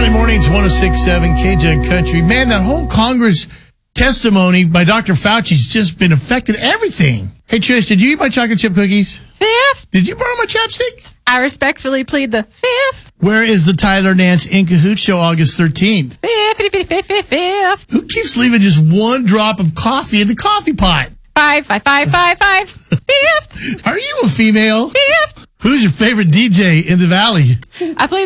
Sunday mornings, 106.7 KJ Country. Man, that whole Congress testimony by Dr. Fauci's just been affecting everything. Hey, Trish, did you eat my chocolate chip cookies? Fifth. Did you borrow my chapstick? I respectfully plead the fifth. Where is the Tyler Nance in Cahoots show August 13th? Fifth. Who keeps leaving just one drop of coffee in the coffee pot? Five. Fifth. Are you a female? Fifth. Who's your favorite DJ in the Valley? I play